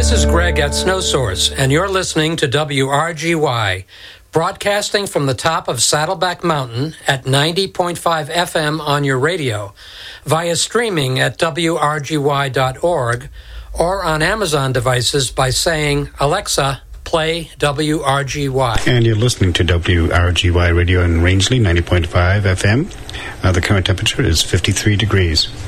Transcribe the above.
This is Greg at Snow Source, and you're listening to WRGY, broadcasting from the top of Saddleback Mountain at 90.5 FM on your radio, via streaming at WRGY.org, or on Amazon devices by saying, Alexa, play WRGY. And you're listening to WRGY Radio in Rangeley, 90.5 FM. The current temperature is 53 degrees.